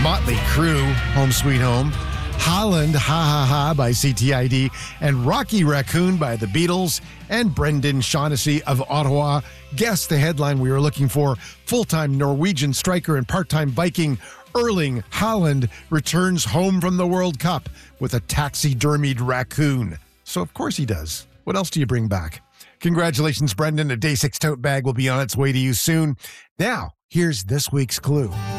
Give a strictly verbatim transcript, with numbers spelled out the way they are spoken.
Motley Crue, Home Sweet Home, Holland, Ha Ha Ha by C T I D, and Rocky Raccoon by the Beatles, and Brendan Shaughnessy of Ottawa guessed the headline we were looking for. Full-time Norwegian striker and part-time Viking Erling Haaland returns home from the World Cup with a taxidermied raccoon. So of course he does. What else do you bring back? Congratulations, Brendan. A Day six tote bag will be on its way to you soon. Now, here's this week's clue.